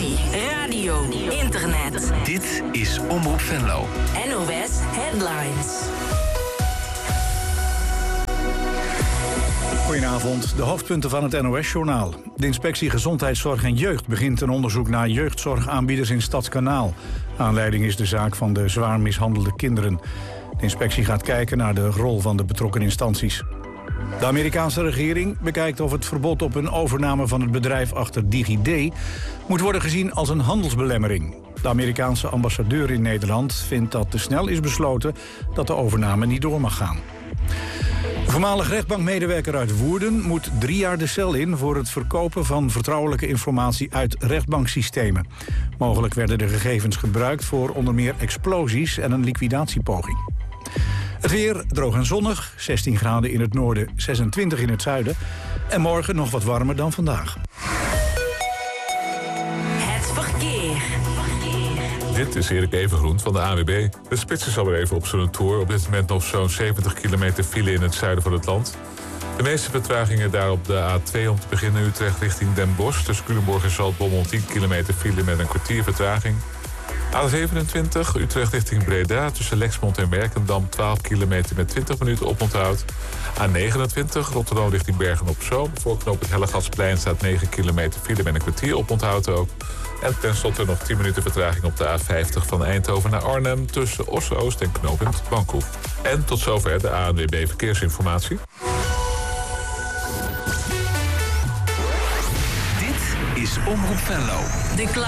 radio, internet. Dit is Omroep Venlo. NOS Headlines. Goedenavond, de hoofdpunten van het NOS-journaal. De inspectie Gezondheidszorg en Jeugd begint een onderzoek naar jeugdzorgaanbieders in Stadskanaal. Aanleiding is de zaak van de zwaar mishandelde kinderen. De inspectie gaat kijken naar de rol van de betrokken instanties. De Amerikaanse regering bekijkt of het verbod op een overname van het bedrijf achter DigiD moet worden gezien als een handelsbelemmering. De Amerikaanse ambassadeur in Nederland vindt dat te snel is besloten dat de overname niet door mag gaan. De voormalig rechtbankmedewerker uit Woerden moet 3 jaar de cel in voor het verkopen van vertrouwelijke informatie uit rechtbanksystemen. Mogelijk werden de gegevens gebruikt voor onder meer explosies en een liquidatiepoging. Het weer droog en zonnig, 16 graden in het noorden, 26 in het zuiden. En morgen nog wat warmer dan vandaag. Het verkeer. Dit is Erik Evengroen van de ANWB. De spits is alweer even op zijn retour. Op dit moment nog zo'n 70 kilometer file in het zuiden van het land. De meeste vertragingen daar op de A2 om te beginnen Utrecht richting Den Bosch. Tussen Culemborg en Zaltbommel 10 kilometer file met een kwartier vertraging. A27 Utrecht richting Breda tussen Lexmond en Werkendam 12 kilometer met 20 minuten oponthoud. A29 Rotterdam richting Bergen-op-Zoom. Voor knooppunt Hellegatsplein staat 9 kilometer file met een kwartier oponthoud ook. En tenslotte nog 10 minuten vertraging op de A50 van Eindhoven naar Arnhem tussen Osse-Oost en knooppunt Bankhoef. En tot zover de ANWB Verkeersinformatie. Dit is Omroep Venlo. De